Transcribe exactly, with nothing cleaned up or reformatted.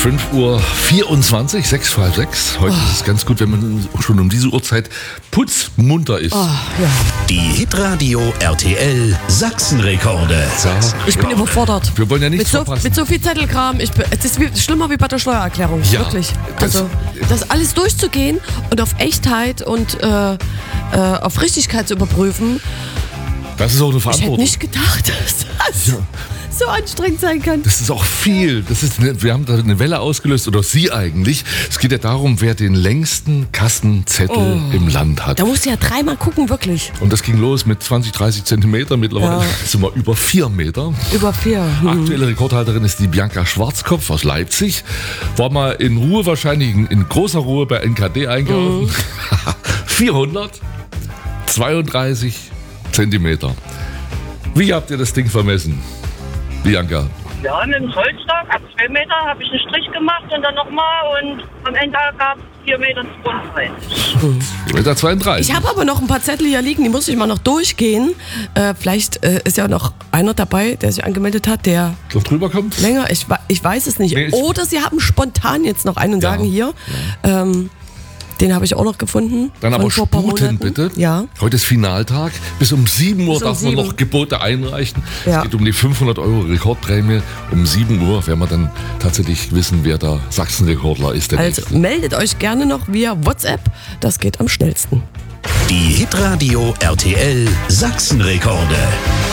fünf Uhr vierundzwanzig, sechs vor halb sechs. Heute oh. ist es ganz gut, wenn man schon um diese Uhrzeit putzmunter ist. Oh, ja. Die Hitradio R T L Sachsenrekorde. So. Ich bin ja. überfordert. Wir wollen ja nichts mit so, verpassen. Mit so viel Zettelkram. Ich bin, es ist wie, schlimmer wie bei der Steuererklärung. Ja, wirklich. Also, das, das alles durchzugehen und auf Echtheit und äh, äh, auf Richtigkeit zu überprüfen. Das ist auch eine Verantwortung. Ich hätte nicht gedacht, dass das ja. so anstrengend sein kann. Das ist auch viel. Das ist eine, wir haben da eine Welle ausgelöst, oder Sie eigentlich. Es geht ja darum, wer den längsten Kassenzettel oh. im Land hat. Da musst du ja dreimal gucken, wirklich. Und das ging los mit zwanzig, dreißig Zentimeter. Mittlerweile ja. sind wir über vier Meter. Über vier. Mhm. Aktuelle Rekordhalterin ist die Bianca Schwarzkopf aus Leipzig. War mal in Ruhe, wahrscheinlich in, in großer Ruhe bei N K D eingeladen. Mhm. vierhundertzweiunddreißig Zentimeter. Wie habt ihr das Ding vermessen, Bianca? Ja, mit dem Zollstock, ab zwei Meter habe ich einen Strich gemacht und dann nochmal und am Ende gab es vier Meter zweiunddreißig. vier Meter zweiunddreißig. Ich habe aber noch ein paar Zettel hier liegen, die muss ich mal noch durchgehen. Äh, vielleicht äh, ist ja noch einer dabei, der sich angemeldet hat, der noch drüber kommt? Länger, ich, ich weiß es nicht. Nee, Oder sie haben spontan jetzt noch einen und ja. sagen hier, ja. ähm, den habe ich auch noch gefunden. Dann aber sputen bitte. Ja. Heute ist Finaltag. Bis um sieben Uhr darf man noch Gebote einreichen. Ja. Es geht um die fünfhundert Euro Rekordprämie. Um sieben Uhr werden wir dann tatsächlich wissen, wer der Sachsenrekordler ist. Der also nächste. Meldet euch gerne noch via WhatsApp. Das geht am schnellsten. Die Hitradio R T L Sachsenrekorde.